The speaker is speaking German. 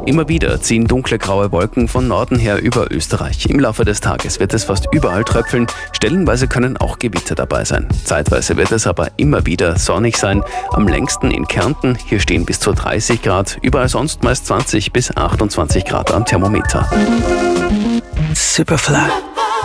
Immer wieder ziehen dunkle graue Wolken von Norden her über Österreich. Im Laufe des Tages wird es fast überall tröpfeln, stellenweise können auch Gewitter dabei sein. Zeitweise wird es aber immer wieder sonnig sein. Am längsten in Kärnten, hier stehen bis zu 30 Grad, überall sonst meist 20 bis 28 Grad am Thermometer. Superfly.